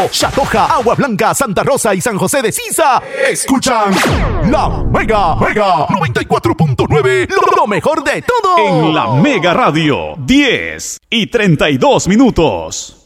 Chatoja, Agua Blanca, Santa Rosa y San José de Sisa escuchan La Mega 94.9, lo mejor de todo. En La Mega Radio, 10:32.